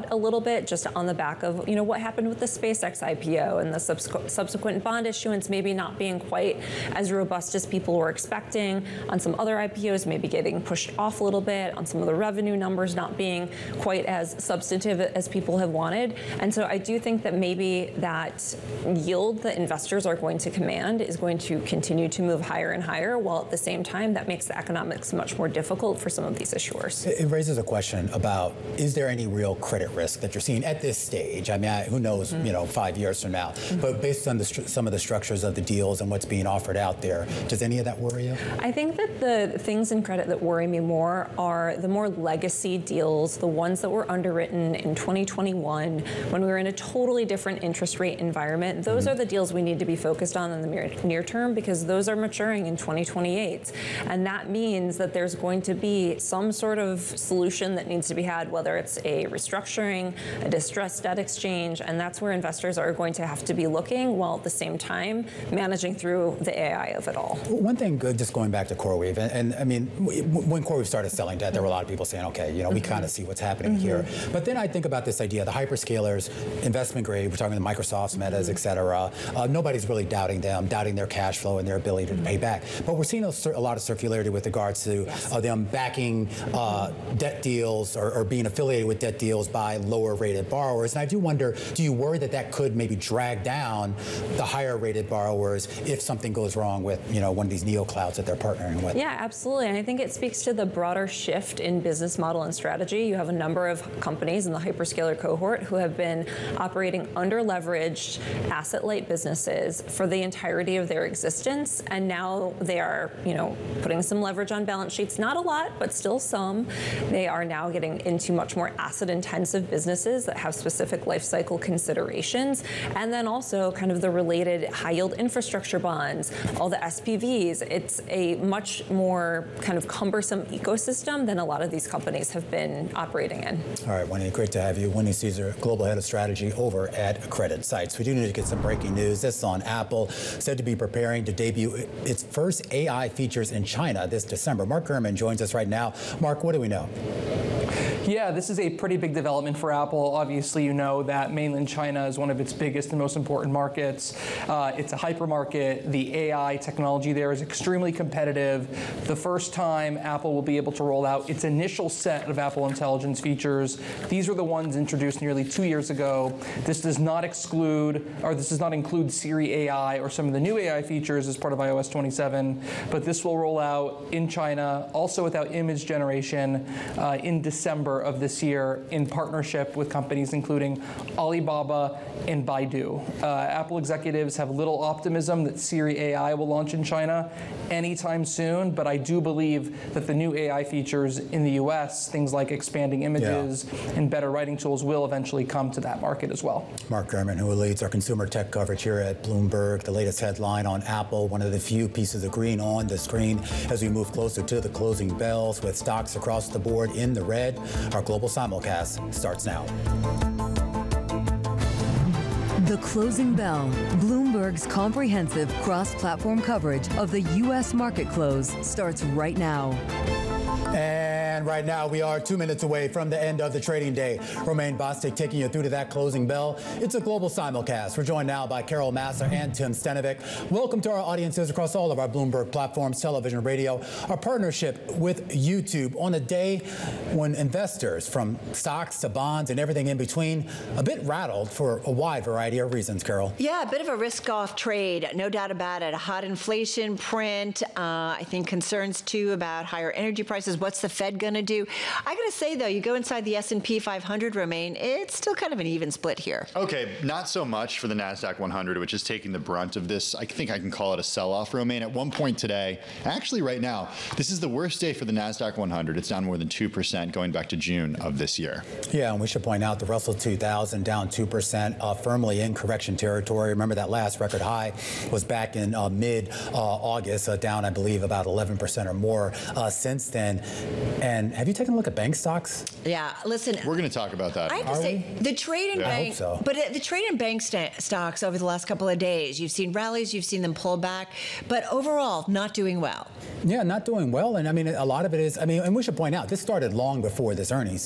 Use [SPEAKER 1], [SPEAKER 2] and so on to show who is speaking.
[SPEAKER 1] a little bit just on the back of, what happened with the SpaceX IPO and the subsequent bond issuance maybe not being quite as robust as people were expecting, on some other IPOs maybe getting pushed off a little bit, on some of the revenue numbers not being quite as substantive as people have wanted. And so I do think that maybe that yield that investors are going to command is going to continue to move higher and higher, while at the same time that makes the economics much more difficult for some of these issuers.
[SPEAKER 2] It raises a question about, is there any real credit risk that you're seeing at this stage? I mean, who knows, 5 years from now. But based on some of the structures of the deals and what's being offered out there, does any of that worry you?
[SPEAKER 1] I think that the things in credit that worry me more are the more legacy deals, the ones that were underwritten in 2021 when we were in a totally different interest rate environment. Those are the deals we need to be focused on in the near term, because those are maturing in 2028. And that means that there's going to be some sort of solution that needs to be had, whether it's a restructuring, a distressed debt exchange, and that's where investors are going to have to be looking, while at the same time managing through the AI of it all.
[SPEAKER 2] One thing, just going back to CoreWeave, and I mean, when CoreWeave started selling debt, there were a lot of people saying, okay, we kind of see what's happening here. But then I think about this idea, the hyperscalers, investment grade, we're talking the Microsofts, Metas, et cetera. Nobody's really doubting them, doubting their cash flow and their ability to pay back. But we're seeing a lot of circularity with regards to them backing debt deals or being affiliated with debt deals by lower rated borrowers. And I do wonder, do you worry that that could maybe drag down the higher rated borrowers if something goes wrong with one of these neoclouds that they're partnering with?
[SPEAKER 1] Yeah, absolutely. And I think it speaks to the broader shift in business model and strategy. You have a number of companies in the hyperscaler cohort who have been operating under-leveraged, asset-light businesses for the entirety of their existence, and now they are, putting some leverage on balance sheets. Not a lot, but still some. They are now getting into much more asset-intensive businesses that have specific life cycle considerations, and then also kind of the related high-yield infrastructure bonds, all the SPVs. It's a much more kind of cumbersome ecosystem than a lot of these companies have been operating in.
[SPEAKER 2] All right, Winnie, great to have you. Winnie Caesar, Global Head of Strategy over at CreditSights. We do need to get some breaking news. This is on Apple, said to be preparing to debut its first AI features in China this December. Mark Gurman joins us right now. Mark, what do we know?
[SPEAKER 3] Yeah, this is a pretty big development for Apple. Obviously, you know that mainland China is one of its biggest and most important markets. It's a hypermarket. The AI technology there is extremely competitive. The first time Apple will be able to roll out its initial set of Apple Intelligence features. These were the ones introduced nearly 2 years ago. This does not include Siri AI or some of the new AI features as part of iOS 27, but this will roll out in China, also without image generation, in December of this year, in partnership with companies including Alibaba and Baidu. Apple executives have little optimism that Siri AI will launch in China anytime soon, but I do believe that the new AI features in the US, things like expanding images and better writing tools, will eventually come to that market as well.
[SPEAKER 2] Mark Gurman, who leads our consumer tech coverage here at Bloomberg. The latest headline on Apple, one of the few pieces of green on the screen as we move closer to the closing bells, with stocks across the board in the red. Our global simulcast starts now.
[SPEAKER 4] The Closing Bell, Bloomberg's comprehensive cross-platform coverage of the U.S. market close, starts right now.
[SPEAKER 2] And right now, we are 2 minutes away from the end of the trading day. Romaine Bostick taking you through to that closing bell. It's a global simulcast. We're joined now by Carol Massar and Tim Stenovec. Welcome to our audiences across all of our Bloomberg platforms, television, radio. Our partnership with YouTube on a day when investors, from stocks to bonds and everything in between, a bit rattled for a wide variety of reasons, Carol.
[SPEAKER 5] Yeah, a bit of a risk-off trade, no doubt about it. A hot inflation print. I think concerns, too, about higher energy prices. What's the Fed going to do? I got to say, though, you go inside the S&P 500, Romaine, it's still kind of an even split here.
[SPEAKER 6] Okay, not so much for the NASDAQ 100, which is taking the brunt of this. I think I can call it a sell-off, Romaine. At one point today, actually right now, this is the worst day for the NASDAQ 100. It's down more than 2% going back to June of this year.
[SPEAKER 2] Yeah, and we should point out the Russell 2000 down 2%, firmly in correction territory. Remember that last record high was back in mid-August, down, I believe, about 11% or more since then. And have you taken a look at bank stocks?
[SPEAKER 5] Yeah, listen.
[SPEAKER 6] We're going to talk about that.
[SPEAKER 5] I have to say, the trade in bank, but the trade in bank stocks over the last couple of days, you've seen rallies, you've seen them pull back, but overall, not doing well.
[SPEAKER 2] Yeah, not doing well. And I mean, a lot of it is, and we should point out, this started long before this earnings